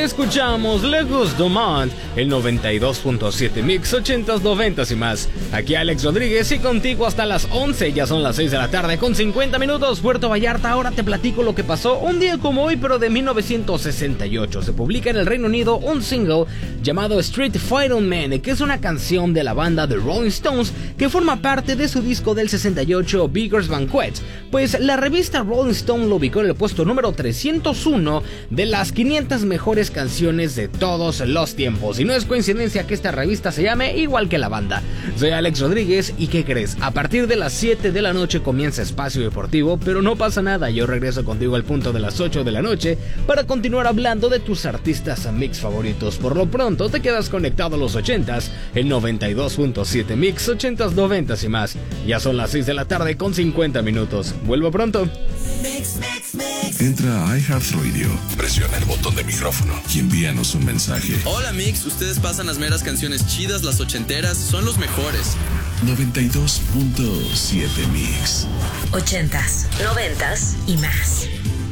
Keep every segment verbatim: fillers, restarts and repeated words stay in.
escuchamos Legos Dumont, el noventa y dos punto siete Mix, ochentas, noventas y más. Aquí Alex Rodríguez y contigo hasta las once, ya son las seis de la tarde con cincuenta minutos. Puerto Vallarta, ahora te platico lo que pasó un día como hoy, pero de mil novecientos sesenta y ocho. Se publica en el Reino Unido un single llamado Street Fighting Man, que es una canción de la banda The Rolling Stones que forma parte de su disco del sesenta y ocho, Beggars Banquet. Pues la revista Rolling Stone lo ubicó en el puesto número trescientos uno de las quinientas mejores canciones de todos los tiempos. Y no es coincidencia que esta revista se llame igual que la banda. Soy Alex Rodríguez y ¿qué crees? A partir de las siete de la noche comienza Espacio Deportivo, pero no pasa nada, yo regreso contigo al punto de las ocho de la noche para continuar hablando de tus artistas mix favoritos. Por lo pronto te quedas conectado a los ochentas, el noventa y dos punto siete Mix, ochentas, noventas y más. Ya son las seis de la tarde con cincuenta minutos. Vuelvo pronto. Mix, mix, mix. Entra a iHeartRadio, presiona el botón de micrófono y envíanos un mensaje. Hola Mix, ustedes pasan las meras canciones chidas, las ochenteras, son los mejores. noventa y dos punto siete Mix. Ochentas, noventas y más.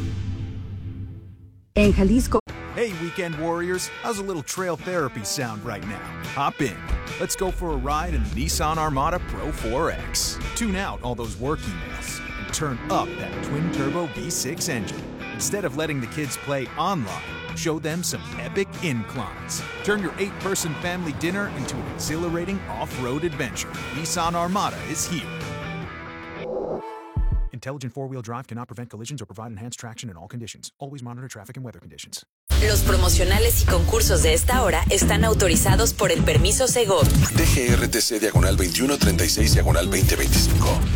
En Jalisco. Hey, Weekend Warriors, how's a little trail therapy sound right now? Hop in. Let's go for a ride in the Nissan Armada Pro four X. Tune out all those work emails and turn up that twin-turbo V six engine. Instead of letting the kids play online, show them some epic inclines. Turn your eight-person family dinner into an exhilarating off-road adventure. Nissan Armada is here. Intelligent four-wheel drive cannot prevent collisions or provide enhanced traction in all conditions. Always monitor traffic and weather conditions. Los promocionales y concursos de esta hora están autorizados por el permiso Segov. D G R T C diagonal veintiuno treinta y seis diagonal veinte veinticinco.